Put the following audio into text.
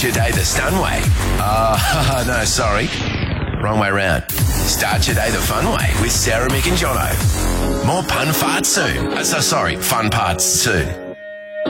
Start your day the stun way. No, sorry. Wrong way round. Start your day the fun way with Sarah, Mick and Jono. More pun farts soon. Fun parts soon.